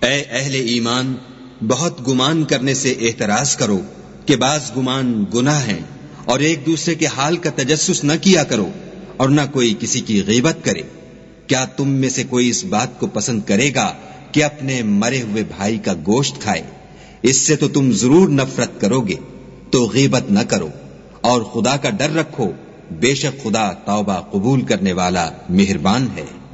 ऐ अहले ईमान, बहुत गुमान करने से एतराज करो कि बाज गुमान गुनाह है, और एक दूसरे के हाल का तजस्सुस न किया करो, और न कोई किसी की गीबत करे। क्या तुम में से कोई इस बात को पसंद करेगा कि अपने मरे हुए भाई का गोश्त खाए? इससे तो तुम जरूर नफरत करोगे। तो गीबत न करो और खुदा का डर रखो, बेशक खुदा तौबा कबूल करने वाला मेहरबान है।